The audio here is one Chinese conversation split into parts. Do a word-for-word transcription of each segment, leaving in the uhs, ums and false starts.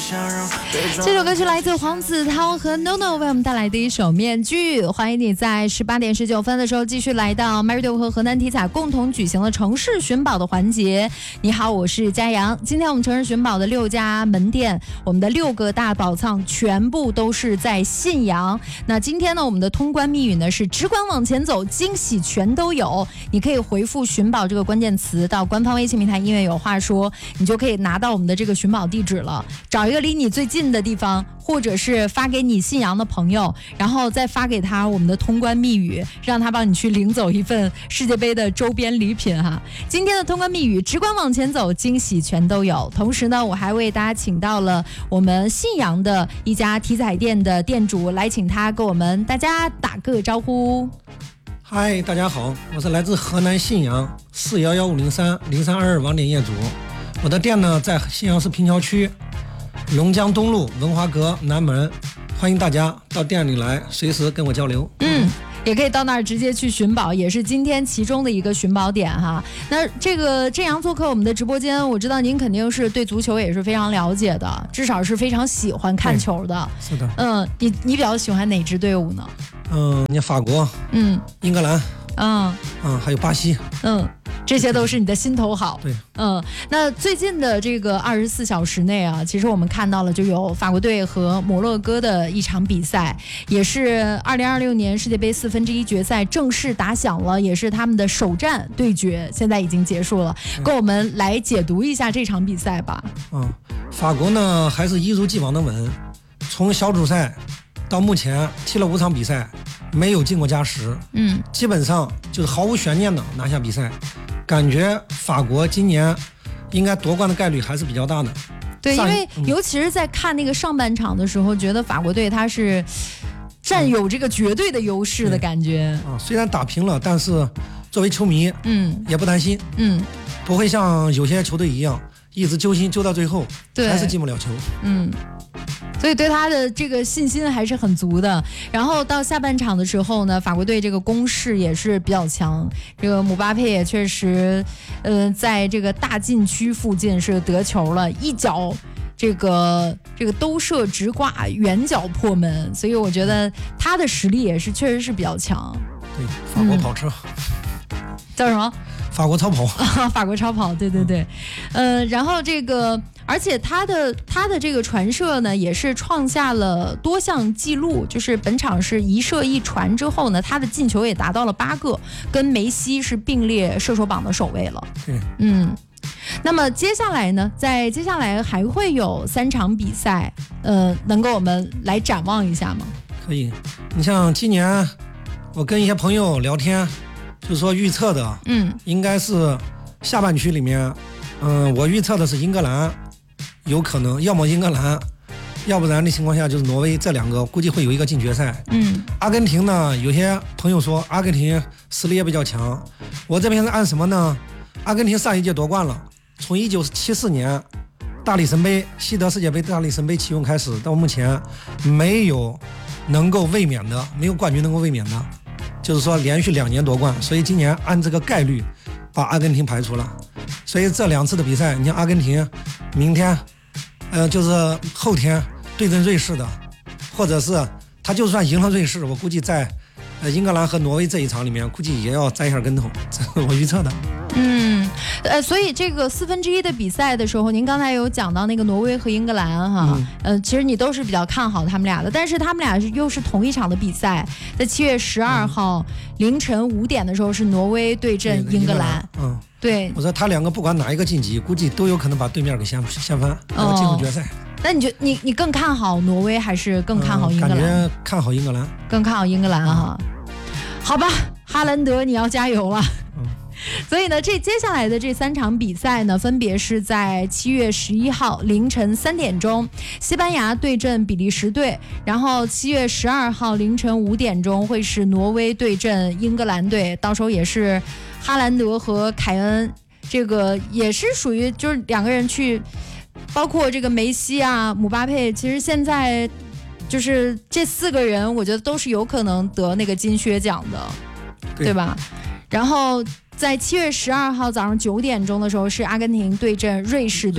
这首歌曲来自黄子韬和 NONO 为我们带来的一首《面具》。欢迎你在十八点十九分的时候继续来到 Marido 和河南体彩共同举行的城市寻宝的环节。你好，我是佳阳。今天我们城市寻宝的六家门店，我们的六个大宝藏全部都是在信阳。那今天呢，我们的通关密语呢是只管往前走，惊喜全都有。你可以回复寻宝这个关键词到官方微信平台音乐有话说，你就可以拿到我们的这个寻宝地址了。找一个离你最近的地方，或者是发给你信阳的朋友，然后再发给他我们的通关密语，让他帮你去领走一份世界杯的周边礼品哈。今天的通关密语只管往前走，惊喜全都有。同时呢，我还为大家请到了我们信阳的一家体彩店的店主，来请他跟我们大家打个招呼。 嗨，大家好，我是来自河南信阳四幺幺五零三零三二二网点业主。我的店呢在信阳市平桥区龙江东路文华阁南门，欢迎大家到店里来，随时跟我交流。 嗯，也可以到那儿直接去寻宝，也是今天其中的一个寻宝点哈。那这个郑阳做客我们的直播间，我知道您肯定是对足球也是非常了解的，至少是非常喜欢看球的。 是的。 嗯，你你比较喜欢哪支队伍呢？ 嗯，你法国， 嗯， 英格兰， 嗯嗯，还有巴西， 嗯。这些都是你的心头好。 对， 嗯，那最近的这个二十四小时内啊，其实我们看到了就有法国队和摩洛哥的一场比赛，也是二零二六年世界杯四分之一决赛正式打响了，也是他们的首战对决，现在已经结束了。跟我们来解读一下这场比赛吧。 嗯，法国呢还是一如既往的稳，从小组赛到目前踢了五场比赛，没有进过加时， 嗯， 基本上就是毫无悬念的拿下比赛。感觉法国今年应该夺冠的概率还是比较大的。 对，因为尤其是在看那个上半场的时候，觉得法国队他是占有这个绝对的优势的感觉。 啊，虽然打平了，但是作为球迷， 嗯， 也不担心， 嗯， 不会像有些球队一样一直揪心揪到最后， 对， 还是进不了球。 嗯。所以对他的这个信心还是很足的。然后到下半场的时候呢，法国队这个攻势也是比较强，这个姆巴佩也确实呃在这个大禁区附近是得球了，一脚这个这个兜射直挂远角破门，所以我觉得他的实力也是确实是比较强。 对，法国跑车、 嗯、叫什么？ 法国超跑。 法国超跑，对对对。呃然后这个而且他的他的这个传射呢，也是创下了多项纪录，就是本场是一射一传之后呢，他的进球也达到了八个，跟梅西是并列射手榜的首位了。 对， 嗯。那么接下来呢，在接下来还会有三场比赛，呃，能够我们来展望一下吗？ 可以。你像今年我跟一些朋友聊天，就是说预测的， 嗯， 应该是下半区里面，嗯、呃，我预测的是英格兰。有可能，要么英格兰，要不然的情况下就是挪威，这两个估计会有一个进决赛。 嗯， 阿根廷呢，有些朋友说阿根廷实力也比较强，我这边是按什么呢？阿根廷上一届夺冠了，从一九七四年大力神杯西德世界杯大力神杯启用开始，到目前没有能够卫冕的，没有冠军能够卫冕的，就是说连续两年夺冠，所以今年按这个概率把阿根廷排除了。所以这两次的比赛，你像阿根廷明天呃，就是后天对阵瑞士的，或者是他就算赢了瑞士，我估计在呃英格兰和挪威这一场里面，估计也要栽一下跟头，这是我预测的。 嗯，呃，所以这个四分之一的比赛的时候，您刚才有讲到那个挪威和英格兰哈，嗯、呃，其实你都是比较看好他们俩的，但是他们俩是又是同一场的比赛，在七月十二号、嗯、凌晨五点的时候是挪威对阵英格兰， 嗯。 对， 我说他两个不管哪一个晋级，估计都有可能把对面给掀掀翻，然后进入决赛。 那你觉你你更看好挪威还是更看好英格兰？ 嗯、感觉看好英格兰， 更看好英格兰哈。嗯、好吧，哈兰德你要加油了。 嗯。 所以呢，这接下来的这三场比赛呢，分别是在七月十一号凌晨三点钟，西班牙对阵比利时队；然后七月十二号凌晨五点钟会是挪威对阵英格兰队，到时候也是哈兰德和凯恩，这个也是属于就是两个人去，包括这个梅西啊、姆巴佩，其实现在就是这四个人，我觉得都是有可能得那个金靴奖的， 对, 对吧？然后在七月十二号早上九点钟的时候是阿根廷对阵瑞士队，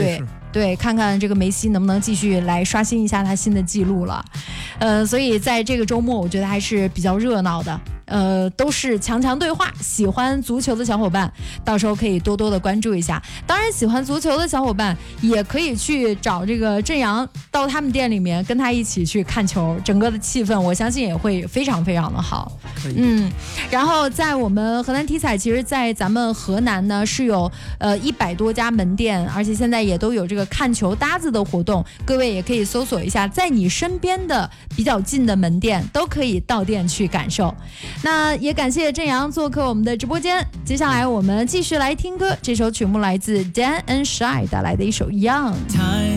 对，看看这个梅西能不能继续来刷新一下他新的记录了。呃，所以在这个周末，我觉得还是比较热闹的。呃，都是强强对话，喜欢足球的小伙伴，到时候可以多多的关注一下。当然，喜欢足球的小伙伴也可以去找这个郑阳到他们店里面跟他一起去看球，整个的气氛我相信也会非常非常的好。嗯，然后在我们河南体彩，其实在咱们河南呢是有呃一百多家门店，而且现在也都有这个看球搭子的活动，各位也可以搜索一下，在你身边的比较近的门店都可以到店去感受。那也感谢郑阳做客我们的直播间，接下来我们继续来听歌，这首曲目来自 Dan and Shy 带来的一首 Young。